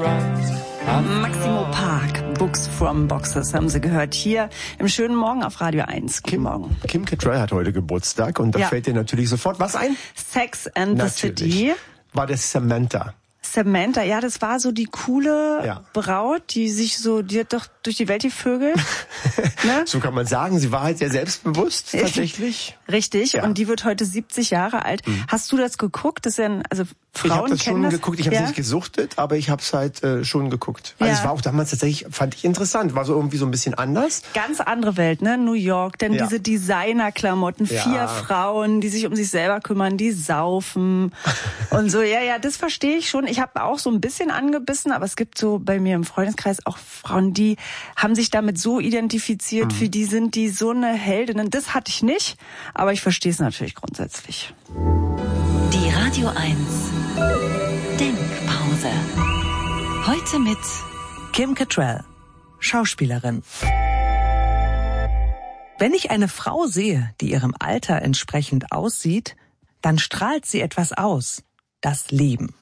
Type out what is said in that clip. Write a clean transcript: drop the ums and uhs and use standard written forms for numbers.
Maximo Park, Books from Boxes, haben Sie gehört hier im schönen Morgen auf Radio 1. Guten Morgen. Kim Cattrall hat heute Geburtstag und da fällt dir natürlich sofort was ein? Sex and the City. War das Samantha? Samantha, ja, das war so die coole Braut, die hat doch durch die Welt gevögelt. Ne? So kann man sagen, sie war halt sehr selbstbewusst, tatsächlich. Richtig, und die wird heute 70 Jahre alt. Hast du das geguckt? Das ist ja Frauen ich habe das schon das? geguckt, ich habe es nicht gesuchtet, aber ich habe es halt schon geguckt. Also es war auch damals tatsächlich, fand ich interessant, war so irgendwie so ein bisschen anders. Ganz andere Welt, ne? New York, denn diese Designerklamotten, 4 Frauen, die sich um sich selber kümmern, die saufen und so. Ja, das verstehe ich schon. Ich habe auch so ein bisschen angebissen, aber es gibt so bei mir im Freundeskreis auch Frauen, die haben sich damit so identifiziert, für die sind die so eine Heldin. Und das hatte ich nicht, aber ich verstehe es natürlich grundsätzlich. Die Radio 1 Denkpause. Heute mit Kim Cattrall, Schauspielerin. Wenn ich eine Frau sehe, die ihrem Alter entsprechend aussieht, dann strahlt sie etwas aus. Das Leben.